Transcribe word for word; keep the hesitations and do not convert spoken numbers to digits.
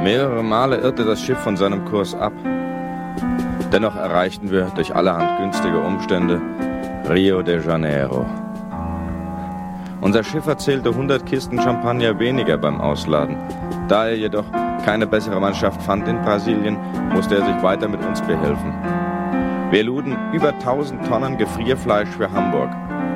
Mehrere Male irrte das Schiff von seinem Kurs ab. Dennoch erreichten wir durch allerhand günstige Umstände Rio de Janeiro. Unser Schiff erzählte hundert Kisten Champagner weniger beim Ausladen. Da er jedoch keine bessere Mannschaft fand in Brasilien, musste er sich weiter mit uns behelfen. Wir luden über tausend Tonnen Gefrierfleisch für Hamburg.